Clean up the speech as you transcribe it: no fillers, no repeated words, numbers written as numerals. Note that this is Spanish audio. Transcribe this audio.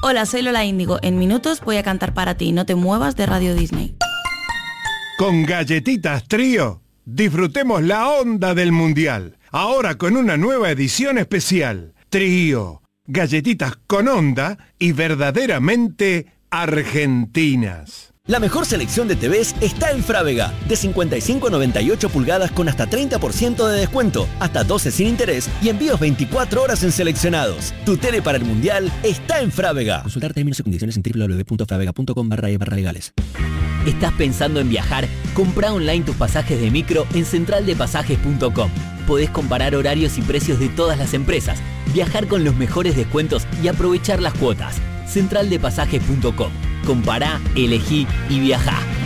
Hola, soy Lola Índigo. En minutos voy a cantar para ti. No te muevas de Radio Disney. Con Galletitas Trío, disfrutemos la onda del Mundial. Ahora con una nueva edición especial. Trío, galletitas con onda y verdaderamente argentinas. La mejor selección de TVs está en Frávega. De 55 a 98 pulgadas con hasta 30% de descuento, hasta 12 sin interés y envíos 24 horas en seleccionados. Tu tele para el Mundial está en Frávega. Consultar términos y condiciones en www.fravega.com/legales. ¿Estás pensando en viajar? Comprá online tus pasajes de micro en centraldepasajes.com. Podés comparar horarios y precios de todas las empresas, viajar con los mejores descuentos y aprovechar las cuotas. Centraldepasajes.com. Compará, elegí y viajá.